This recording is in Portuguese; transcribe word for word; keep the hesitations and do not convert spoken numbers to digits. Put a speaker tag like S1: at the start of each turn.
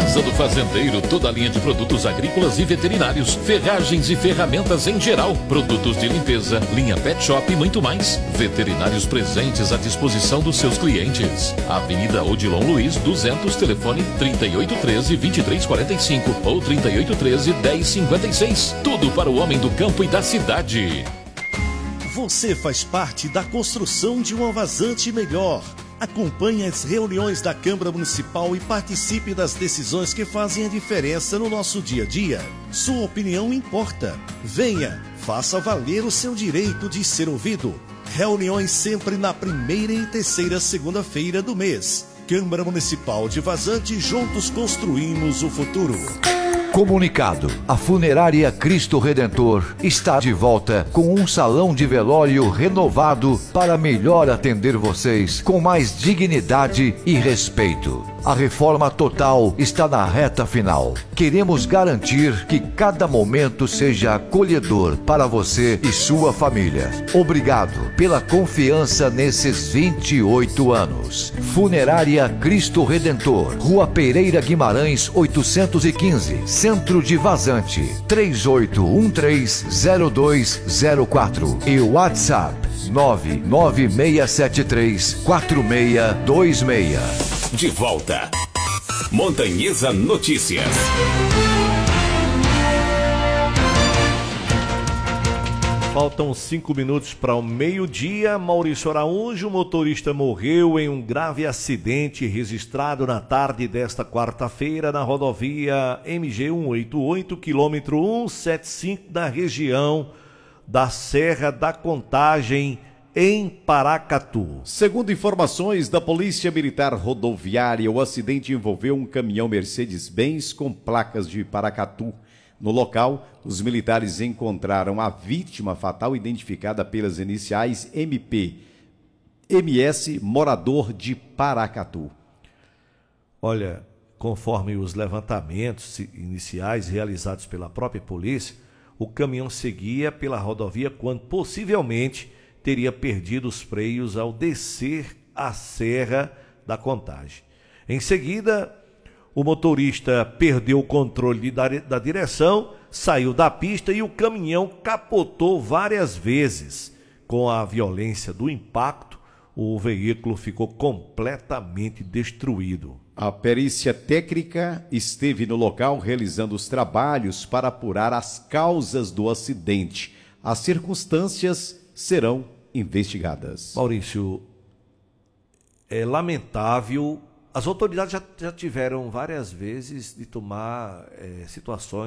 S1: Casa do Fazendeiro, toda a linha de produtos agrícolas e veterinários, ferragens e ferramentas em geral, produtos de limpeza, linha pet shop e muito mais. Veterinários presentes à disposição dos seus clientes. Avenida Odilon Luiz, duzentos, telefone trinta e oito treze, vinte e três quarenta e cinco ou trinta e oito treze, dez cinquenta e seis. Tudo para o homem do campo e da cidade.
S2: Você faz parte da construção de uma Vazante melhor. Acompanhe as reuniões da Câmara Municipal e participe das decisões que fazem a diferença no nosso dia a dia. Sua opinião importa. Venha, faça valer o seu direito de ser ouvido. Reuniões sempre na primeira e terceira segunda-feira do mês. Câmara Municipal de Vazante, juntos construímos o futuro.
S3: Comunicado: a Funerária Cristo Redentor está de volta com um salão de velório renovado para melhor atender vocês com mais dignidade e respeito. A reforma total está na reta final. Queremos garantir que cada momento seja acolhedor para você e sua família. Obrigado pela confiança nesses vinte e oito anos. Funerária Cristo Redentor, Rua Pereira Guimarães, oitocentos e quinze, Centro de Vazante, três oito um três, zero dois zero quatro e WhatsApp nove nove seis sete três, quatro seis dois seis.
S4: De volta. Montanhesa Notícias.
S5: Faltam cinco minutos para o meio-dia. Maurício Araújo, o motorista morreu em um grave acidente registrado na tarde desta quarta-feira na rodovia M G cento e oitenta e oito, quilômetro cento e setenta e cinco, da região da Serra da Contagem, em Paracatu.
S6: Segundo informações da Polícia Militar Rodoviária, o acidente envolveu um caminhão Mercedes-Benz com placas de Paracatu. No local, os militares encontraram a vítima fatal identificada pelas iniciais M P, M S, morador de Paracatu.
S5: Olha, conforme os levantamentos iniciais realizados pela própria polícia, o caminhão seguia pela rodovia quando possivelmente teria perdido os freios ao descer a Serra da Contagem. Em seguida, o motorista perdeu o controle da, da direção, saiu da pista e o caminhão capotou várias vezes. Com a violência do impacto, o veículo ficou completamente destruído.
S6: A perícia técnica esteve no local realizando os trabalhos para apurar as causas do acidente. As circunstâncias serão investigadas.
S5: Maurício, é lamentável. As autoridades já, já tiveram várias vezes de tomar é, situações